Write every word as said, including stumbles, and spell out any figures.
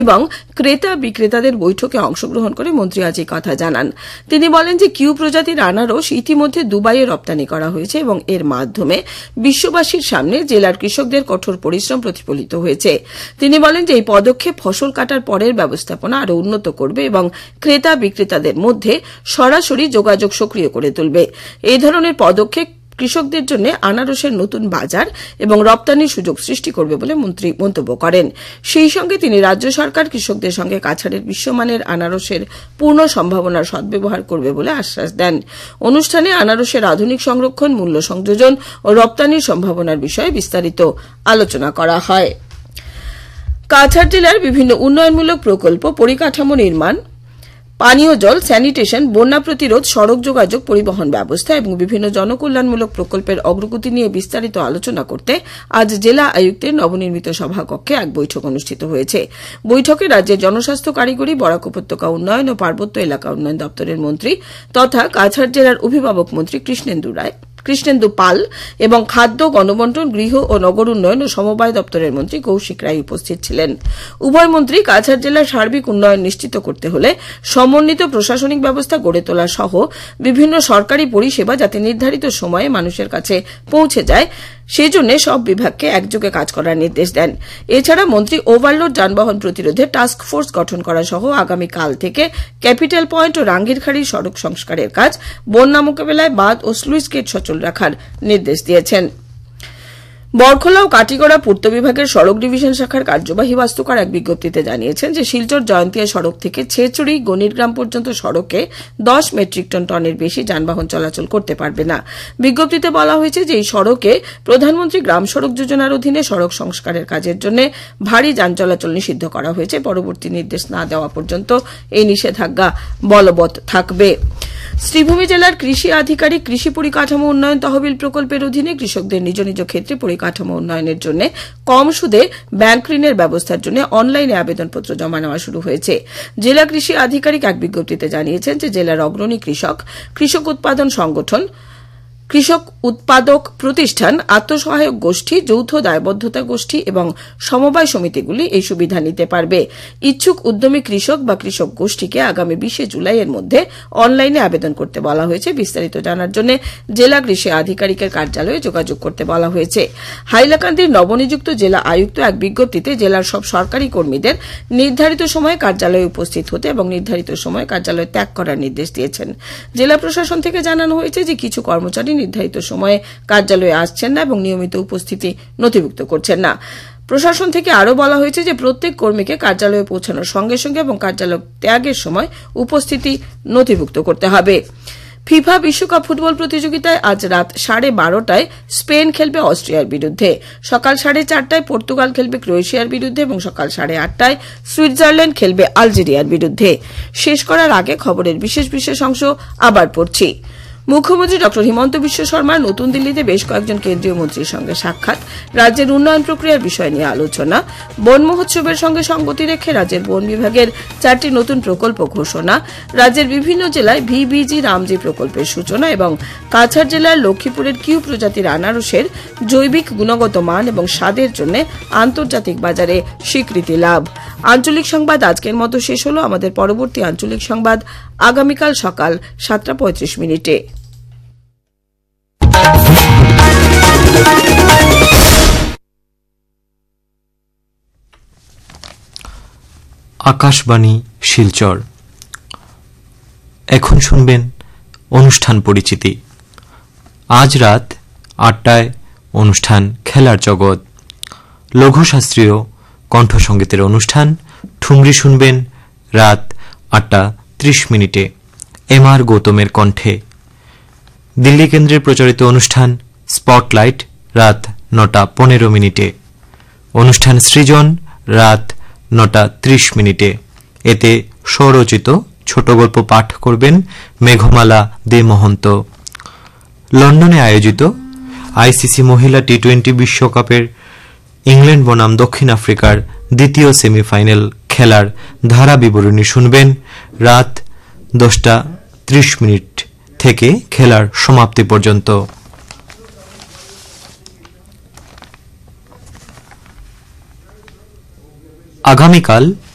এবং ক্রেতা বিক্রেতাদের বৈঠকে অংশগ্রহণ করে মন্ত্রী আজ এই কথা জানান। তিনি বলেন যে কিউ প্রজাতির আনারস ইতিমধ্যে দুবাইয়ে রপ্তানি করা হয়েছে এবং এর মাধ্যমে বিশ্ববাসীর সামনে জেলার কৃষকদের কঠোর পরিশ্রম প্রতিফলিত হয়েছে। তিনি বলেন যে এই পদক্ষেপ ফসল কাটার পরের ব্যবস্থাপনা আরও উন্নত করবে এবং ক্রেতা বিক্রেতাদের মধ্যে সরাসরি যোগাযোগ সক্রিয় করে তুলবে। এই ধরনের পদক্ষেপ কৃষকদের জন্য আনারসের নতুন বাজার এবং রপ্তানির সুযোগ সৃষ্টি করবে বলে মন্ত্রী মন্তব্য করেন। সেই সঙ্গে তিনি রাজ্য সরকার কৃষকদের সঙ্গে কাছাড়ের বিশ্বমানের আনারসের পূর্ণ সম্ভাবনার সদ্ব্যবহার করবে বলে আশ্বাস দেন। অনুষ্ঠানে আনারসের আধুনিক সংরক্ষণ, মূল্য সংযোজন ও রপ্তানির সম্ভাবনার বিষয়ে বিস্তারিত আলোচনা করা হয়। কাছাড় জেলার বিভিন্ন উন্নয়নমূলক প্রকল্প, পরিকাঠামো নির্মাণ, পানীয় জল, স্যানিটেশন, বন্যা প্রতিরোধ, সড়ক যোগাযোগ, পরিবহন ব্যবস্থা এবং বিভিন্ন জনকল্যাণমূলক প্রকল্পের অগ্রগতি নিয়ে বিস্তারিত আলোচনা করতে আজ জেলা আয়ুক্তের নবনির্মিত সভাকক্ষে এক বৈঠক অনুষ্ঠিত হয়েছে। বৈঠকে রাজ্যের জনস্বাস্থ্য, কারিগরি, বরাক উপত্যকা উন্নয়ন ও পার্বত্য এলাকা উন্নয়ন দপ্তরের মন্ত্রী তথা কাছাড় জেলার অভিভাবক মন্ত্রী কৃষ্ণেন্দু রায় কৃষ্ণেন্দু পাল এবং খাদ্য, গণবন্টন, গৃহ ও নগর উন্নয়ন ও সমবায় দপ্তরের মন্ত্রী কৌশিক রায় উপস্থিত ছিলেন। উভয় মন্ত্রী কাছাড় জেলার সার্বিক উন্নয়ন নিশ্চিত করতে হলে সমন্বিত প্রশাসনিক ব্যবস্থা গড়ে তোলা সহ বিভিন্ন সরকারি পরিষেবা যাতে নির্ধারিত সময়ে মানুষের কাছে পৌঁছে যায় সেজন্য সব বিভাগকে একযোগে কাজ করার নির্দেশ দেন। এছাড়া মন্ত্রী ওভারলোড যানবাহন প্রতিরোধে টাস্ক ফোর্স গঠন করা সহ আগামীকাল থেকে ক্যাপিটাল পয়েন্ট ও রাঙ্গিরখাড়ি সড়ক সংস্কারের কাজ, বন্যা মোকাবেলায় বাঁধ ও স্লুইস গেট সচল রাখার নির্দেশ দিয়েছেন। বরখোলা ও কাটিগড়া পূর্ত বিভাগের সড়ক ডিভিশন শাখার কার্যবাহী বাস্তুকার এক বিজ্ঞপ্তিতে জানিয়েছেন যে শিলচর জয়ন্তিয়া সড়ক থেকে ছেচড়ি গণিরগ্রাম পর্যন্ত সড়কে দশ মেট্রিক টন টনের বেশি যানবাহন চলাচল করতে পারবে না। বিজ্ঞপ্তিতে বলা হয়েছে যে এই সড়কে প্রধানমন্ত্রী গ্রাম সড়ক যোজনার অধীনে সড়ক সংস্কারের কাজের জন্য ভারী যান চলাচল নিষিদ্ধ করা হয়েছে। পরবর্তী নির্দেশ না দেওয়া পর্যন্ত এই নিষেধাজ্ঞা বলবৎ থাকবে। শ্রীভূমি জেলার কৃষি আধিকারিক কৃষি পরিকাঠামো উন্নয়ন তহবিল প্রকল্পের অধীনে কৃষকদের নিজ নিজ ক্ষেত্রে পরিকাঠামো উন্নয়নের জন্য কম সুদে ব্যাংক ঋণের ব্যবস্থার জন্য অনলাইনে আবেদনপত্র জমা নেওয়া শুরু হয়েছে। জেলা কৃষি আধিকারিক এক বিজ্ঞপ্তিতে জানিয়েছেন যে জেলার অগ্রণী কৃষক, কৃষক উৎপাদন সংগঠন, কৃষক উৎপাদক প্রতিষ্ঠান, আত্মসহায়ক গোষ্ঠী, যৌথ দায়বদ্ধতা গোষ্ঠী এবং সমবায় সমিতিগুলি এই সুবিধা নিতে পারবে। ইচ্ছুক উদ্যমী কৃষক বা কৃষক গোষ্ঠীকে আগামী বিশে জুলাই এর মধ্যে অনলাইনে আবেদন করতে বলা হয়েছে। বিস্তারিত জানার জন্য জেলা কৃষি আধিকারিকের কার্যালয়ে যোগাযোগ করতে বলা হয়েছে। হাইলাকান্দির নবনিযুক্ত জেলা আয়ুক্ত এক বিজ্ঞপ্তিতে জেলার সব সরকারি কর্মীদের নির্ধারিত সময়ে কার্যালয়ে উপস্থিত হতে এবং নির্ধারিত সময়ে কার্যালয় ত্যাগ করার নির্দেশ দিয়েছেন। জেলা প্রশাসন থেকে জানানো হয়েছে যে কিছু কর্মচারী নির্ধারিত সময়ে কার্যালয়ে আসছেন না এবং নিয়মিত উপস্থিতি নথিভুক্ত করছেন না। প্রশাসন থেকে আরও বলা হয়েছে যে প্রত্যেক কর্মীকে কার্যালয়ে পৌঁছানোর সঙ্গে সঙ্গে এবং কার্যালয় ত্যাগের সময় উপস্থিতি নথিভুক্ত করতে হবে। ফিফা বিশ্বকাপ ফুটবল প্রতিযোগিতায় আজ রাত সাড়ে বারোটায় স্পেন খেলবে অস্ট্রিয়ার বিরুদ্ধে, সকাল সাড়ে চারটায় পর্তুগাল খেলবে ক্রোয়েশিয়ার বিরুদ্ধে এবং সকাল সাড়ে আটটায় সুইজারল্যান্ড খেলবে আলজেরিয়ার বিরুদ্ধে। শেষ করার আগে খবরের বিশেষ বিশেষ অংশ আবার পড়ছি। মুখ্যমন্ত্রী ড হিমন্ত বিশ্ব শর্মার নতুন দিল্লিতে বেশ কয়েকজন কেন্দ্রীয় মন্ত্রীর সঙ্গে সাক্ষাৎ, রাজ্যের উন্নয়ন প্রক্রিয়ার বিষয় নিয়ে আলোচনা, বন মহোৎসবের সঙ্গে সঙ্গতি রেখে রাজ্যের বন বিভাগের চারটি নতুন প্রকল্প ঘোষণা, রাজ্যের বিভিন্ন জেলায় ভিবিজি রামজি প্রকল্পের সূচনা এবং কাছাড় জেলার লক্ষ্মীপুরের কিউ প্রজাতির আনারসের জৈবিক গুণগত মান এবং স্বাদের জন্য আন্তর্জাতিক বাজারে স্বীকৃতি লাভ। আঞ্চলিক সংবাদ আজকের মতো শেষ হল। আমাদের পরবর্তী আঞ্চলিক সংবাদ আগামীকাল সকাল সাতটা পঁয়ত্রিশ মিনিটে। আকাশবাণী শিলচর। এখন শুনবেন অনুষ্ঠান পরিচিতি। আজ রাত আটটায় অনুষ্ঠান খেলার জগৎ, লঘু শাস্ত্রীয় কণ্ঠসঙ্গীতের অনুষ্ঠান ঠুমরি শুনবেন রাত আটটা ত্রিশ মিনিটে এম আর গৌতমের কণ্ঠে। দিল্লি কেন্দ্রের প্রচারিত অনুষ্ঠান স্পটলাইট রাত নটা পনেরো মিনিটে, অনুষ্ঠান সৃজন রাত নটা ত্রিশ মিনিটে। এতে স্বরচিত ছোট গল্প পাঠ করবেন মেঘমালা দে মহন্ত। লন্ডনে আয়োজিত আইসিসি মহিলা টি টোয়েন্টি বিশ্বকাপের ইংল্যান্ড বনাম দক্ষিণ আফ্রিকার দ্বিতীয় সেমিফাইনাল খেলার ধারা বিবরণী শুনবেন রাত দশটা ত্রিশ মিনিট থেকে খেলার সমাপ্তি পর্যন্ত। আগামীকাল